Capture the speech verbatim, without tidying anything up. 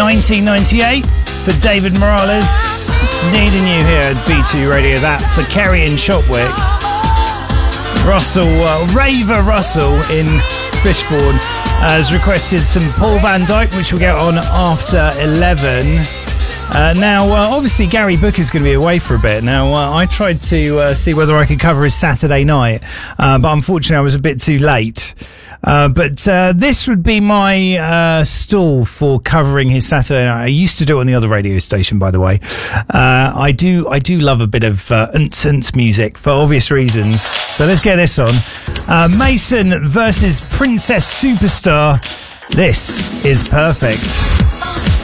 nineteen ninety-eight for David Morales. Needing You here at V two Radio. That for Kerry in Shopwick. Russell, uh, Raver Russell in Fishbourne has requested some Paul Van Dyke, which we'll get on after eleven. Uh, now, uh, obviously, Gary Booker's going to be away for a bit. Now, uh, I tried to uh, see whether I could cover his Saturday night, uh, but unfortunately, I was a bit too late. Uh, but uh, this would be my uh, stall for covering his Saturday night. I used to do it on the other radio station, by the way. Uh, I do, I do love a bit of uh, unt unt music for obvious reasons. So let's get this on. Uh, Mason versus Princess Superstar. This is Perfect.